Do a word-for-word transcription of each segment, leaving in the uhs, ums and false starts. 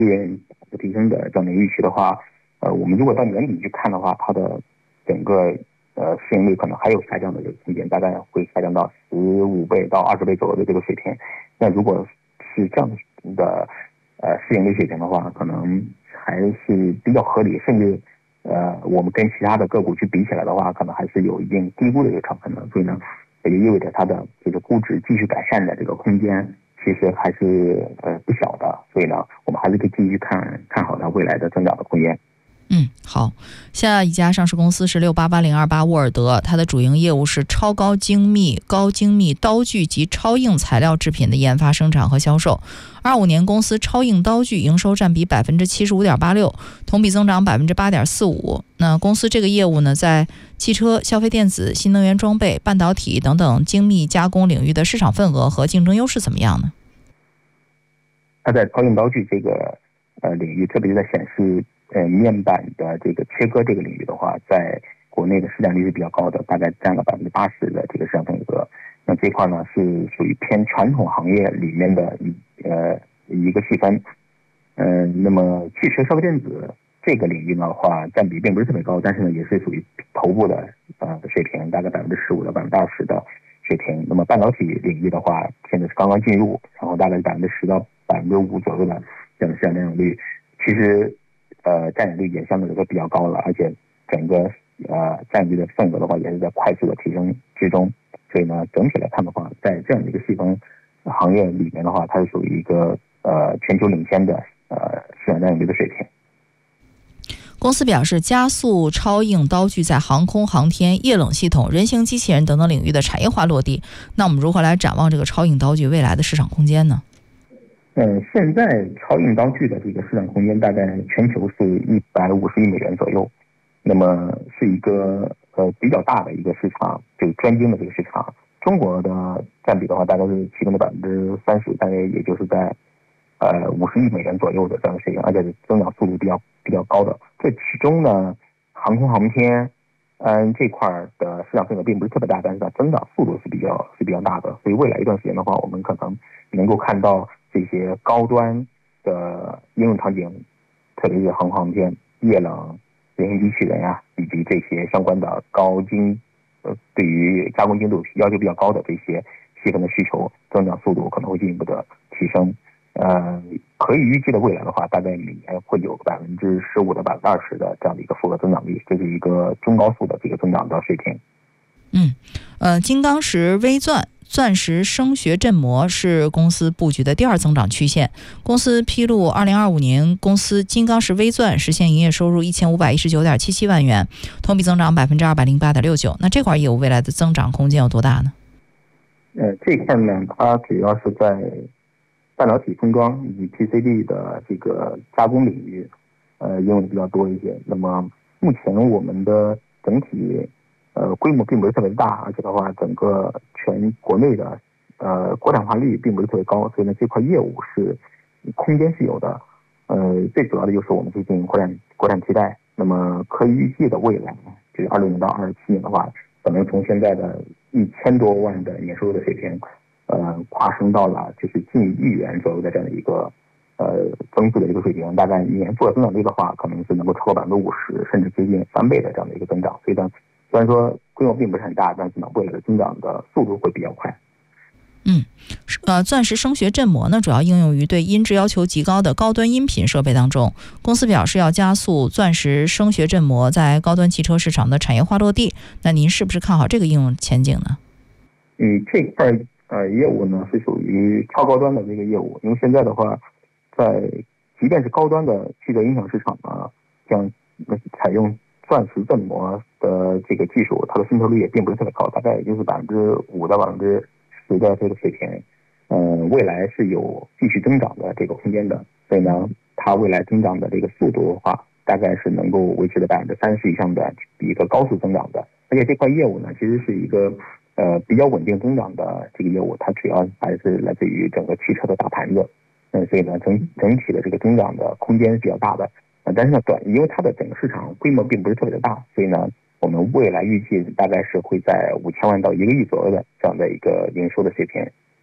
利润提升的这样的预期的话，呃，我们如果到年底去看的话，它的整个呃市盈率可能还有下降的这个空间，大概会下降到十五倍到二十倍左右的这个水平。那如果是这样的呃市盈率水平的话，可能还是比较合理，甚至呃我们跟其他的个股去比起来的话，可能还是有一定低估的一个成分的。所以呢，也就意味着它的这个估值继续改善的这个空间其实还是呃不小的。所以呢，我们还是可以继续看看好它未来的增长的空间。 嗯，好，下一家上市公司是六八八零二八沃尔德，它的主营业务是超高精密、高精密刀具及超硬材料制品的研发、生产和销售。二五年公司超硬刀具营收占比百分之七十五点八六，同比增长百分之八点四五。那公司这个业务呢，在汽车、消费电子、新能源装备、半导体等等精密加工领域的市场份额和竞争优势怎么样呢？ 它在超硬刀具这个呃领域，特别是在显示呃面板的这个切割这个领域的话，在国内的市占率是比较高的，大概占了百分之八十的这个市场份额。那这块呢是属于偏传统行业里面的一呃一个细分。嗯、呃，那么汽车、消费电子这个领域的话，占比并不是特别高，但是呢也是属于头部的呃水平，大概百分之十五到百分之二十的水平。那么半导体领域的话，现在是刚刚进入，然后大概是百分之十到百分之五左右的这样的市场占有率，其实呃占有率也相对来说比较高了，而且整个呃占有率的份额的话也是在快速的提升之中。所以呢，整体来看的话，在这样的一个细分行业里面的话，它是属于一个呃全球领先的呃市场占有率的水平。 公司表示，加速超硬刀具在航空航天、液冷系统、人形机器人等等领域的产业化落地。那我们如何来展望这个超硬刀具未来的市场空间呢？ 嗯，现在超硬刀具的这个市场空间大概全球是一百五十亿美元左右，那么是一个呃比较大的一个市场，这个专精的这个市场。中国的占比的话，大概是其中的百分之三十，大概也就是在呃五十亿美元左右的这样的水平，而且是增长速度比较比较高的。这其中呢，航空航天嗯这块的市场份额并不是特别大，但是呢增长速度是比较是比较大的。所以未来一段时间的话，我们可能能够看到这些高端的应用场景，特别是航空航天、液冷、人形机器人呀、啊，以及这些相关的高精呃对于加工精度要求比较高的这些细分的需求，增长速度可能会进一步的提升。呃，可以预计的未来的话，大概每年会有百分之十五到百分之二十的这样的一个复合增长率，这是一个中高速的这个增长的水平。 嗯，呃，金刚石微钻、钻石声学振膜是公司布局的第二增长曲线。公司披露，二零二五年公司金刚石微钻实现营业收入一千五百一十九点七七万元，同比增长百分之二百零八点六九。那这块业务未来的增长空间有多大呢？ 呃，这块呢，它主要是在半导体封装以及 P C B 的这个加工领域，呃，应用的比较多一些。那么目前我们的整体呃规模并不是特别大，而且的话，整个全国内的呃国产化率并不是特别高，所以呢，这块业务是空间是有的。呃，最主要的就是我们去进行国产国产替代。那么可以预计的未来，就是二六年到二十七年的话，可能从现在的一千多万的年收入的水平，呃，跨升到了就是近亿元左右的这样的一个呃增速的一个水平，大概年复合增长率的话，可能是能够超过百分之五十，甚至接近三倍的这样的一个增长。所以呢，虽然说规模并不是很大，但是呢，未来的增长的速度会比较快。 嗯，呃，钻石声学振膜呢，主要应用于对音质要求极高的高端音频设备当中。公司表示要加速钻石声学振膜在高端汽车市场的产业化落地。那您是不是看好这个应用前景呢？ 嗯，这块呃业务呢是属于超高端的这个业务，因为现在的话，在即便是高端的汽车音响市场呢，像采用钻石振膜的这个技术，它的渗透率也并不是特别高，大概也就是百分之五到百分之十的这个水平。嗯、呃，未来是有继续增长的这个空间的，所以呢，它未来增长的这个速度的话，大概是能够维持在百分之三十以上的一个高速增长的。而且这块业务呢，其实是一个呃比较稳定增长的这个业务，它主要还是来自于整个汽车的大盘子。嗯，所以呢，整整体的这个增长的空间是比较大的。呃，但是呢，短因为它的整个市场规模并不是特别的大，所以呢，我们未来预计大概是会在五千万到一个亿左右的这样的一个营收的水平。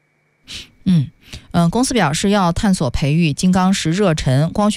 嗯嗯、呃，公司表示要探索培育金刚石热忱光学